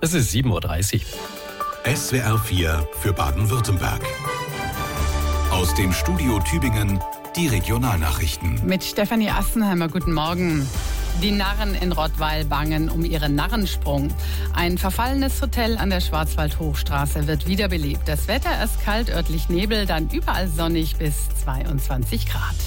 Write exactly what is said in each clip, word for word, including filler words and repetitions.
Es ist sieben Uhr dreißig. S W R vier für Baden-Württemberg. Aus dem Studio Tübingen die Regionalnachrichten. Mit Stefanie Assenheimer, guten Morgen. Die Narren in Rottweil bangen um ihren Narrensprung. Ein verfallenes Hotel an der Schwarzwald-Hochstraße wird wiederbelebt. Das Wetter erst kalt, örtlich Nebel, dann überall sonnig bis zweiundzwanzig Grad.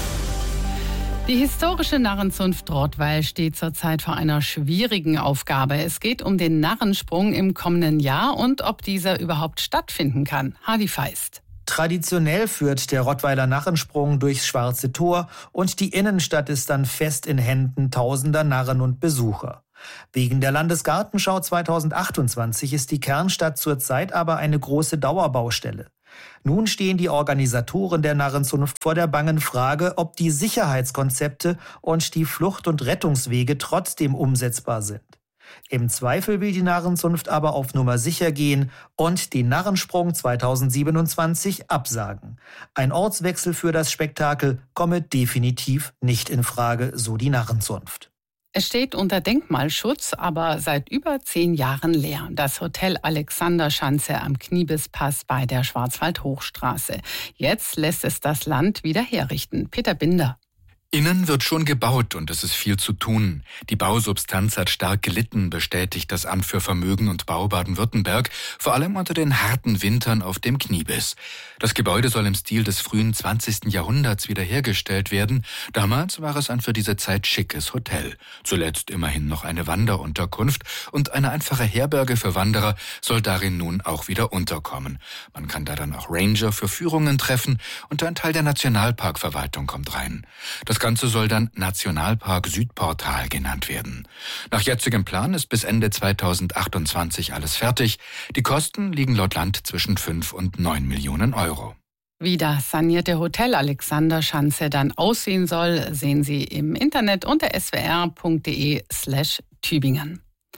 Die historische Narrenzunft Rottweil steht zurzeit vor einer schwierigen Aufgabe. Es geht um den Narrensprung im kommenden Jahr und ob dieser überhaupt stattfinden kann. Hardy Feist. Traditionell führt der Rottweiler Narrensprung durchs Schwarze Tor und die Innenstadt ist dann fest in Händen tausender Narren und Besucher. Wegen der Landesgartenschau zweitausendachtundzwanzig ist die Kernstadt zurzeit aber eine große Dauerbaustelle. Nun stehen die Organisatoren der Narrenzunft vor der bangen Frage, ob die Sicherheitskonzepte und die Flucht- und Rettungswege trotzdem umsetzbar sind. Im Zweifel will die Narrenzunft aber auf Nummer sicher gehen und den Narrensprung zweitausendsiebenundzwanzig absagen. Ein Ortswechsel für das Spektakel komme definitiv nicht in Frage, so die Narrenzunft. Es steht unter Denkmalschutz, aber seit über zehn Jahren leer. Das Hotel Alexanderschanze am Kniebispass bei der Schwarzwald-Hochstraße. Jetzt lässt es das Land wieder herrichten. Peter Binder. Innen wird schon gebaut und es ist viel zu tun. Die Bausubstanz hat stark gelitten, bestätigt das Amt für Vermögen und Bau Baden-Württemberg, vor allem unter den harten Wintern auf dem Kniebiss. Das Gebäude soll im Stil des frühen zwanzigsten Jahrhunderts wiederhergestellt werden. Damals war es ein für diese Zeit schickes Hotel. Zuletzt immerhin noch eine Wanderunterkunft und eine einfache Herberge für Wanderer soll darin nun auch wieder unterkommen. Man kann da dann auch Ranger für Führungen treffen und ein Teil der Nationalparkverwaltung kommt rein. Das Ganze soll dann Nationalpark Südportal genannt werden. Nach jetzigem Plan ist bis Ende zweitausendachtundzwanzig alles fertig. Die Kosten liegen laut Land zwischen fünf und neun Millionen Euro. Wie das sanierte Hotel Alexanderschanze dann aussehen soll, sehen Sie im Internet unter s w r punkt d e slash Tübingen.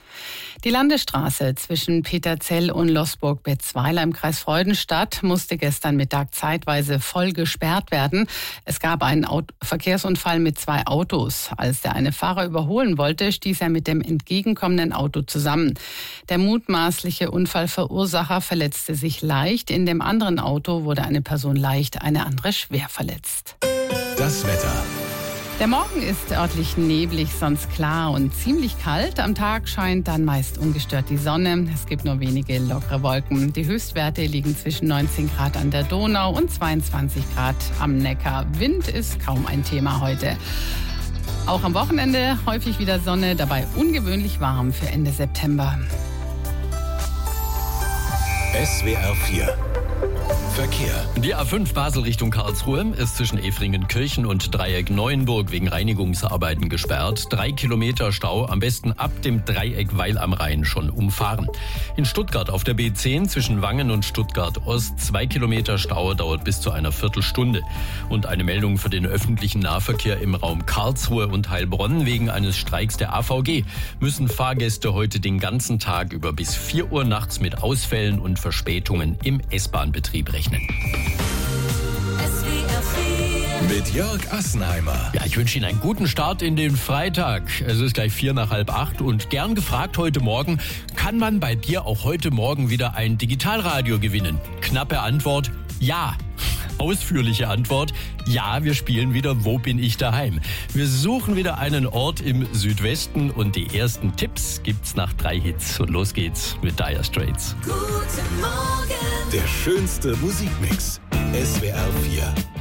Die Landesstraße zwischen Peterzell und Losburg-Betzweiler im Kreis Freudenstadt musste gestern Mittag zeitweise voll gesperrt werden. Es gab einen Auto- Verkehrsunfall mit zwei Autos. Als der eine Fahrer überholen wollte, stieß er mit dem entgegenkommenden Auto zusammen. Der mutmaßliche Unfallverursacher verletzte sich leicht. In dem anderen Auto wurde eine Person leicht, eine andere schwer verletzt. Das Wetter. Der Morgen ist örtlich neblig, sonst klar und ziemlich kalt. Am Tag scheint dann meist ungestört die Sonne. Es gibt nur wenige lockere Wolken. Die Höchstwerte liegen zwischen neunzehn Grad an der Donau und zweiundzwanzig Grad am Neckar. Wind ist kaum ein Thema heute. Auch am Wochenende häufig wieder Sonne, dabei ungewöhnlich warm für Ende September. S W R vier Verkehr. Die A fünf Basel Richtung Karlsruhe ist zwischen Efringen-Kirchen und Dreieck Neuenburg wegen Reinigungsarbeiten gesperrt. Drei Kilometer Stau, am besten ab dem Dreieck Weil am Rhein schon umfahren. In Stuttgart auf der B zehn zwischen Wangen und Stuttgart Ost zwei Kilometer Stau, dauert bis zu einer Viertelstunde. Und eine Meldung für den öffentlichen Nahverkehr im Raum Karlsruhe und Heilbronn. Wegen eines Streiks der A V G müssen Fahrgäste heute den ganzen Tag über bis vier Uhr nachts mit Ausfällen und Verspätungen im S-Bahn-Betrieb rechnen. Mit Jörg Assenheimer. Ja, ich wünsche Ihnen einen guten Start in den Freitag. Es ist gleich vier nach halb acht und gern gefragt heute Morgen, kann man bei dir auch heute Morgen wieder ein Digitalradio gewinnen? Knappe Antwort, ja. Ausführliche Antwort, ja, wir spielen wieder Wo bin ich daheim? Wir suchen wieder einen Ort im Südwesten und die ersten Tipps gibt's nach drei Hits. Und los geht's mit Dire Straits. Guten Morgen. Der schönste Musikmix. S W R vier.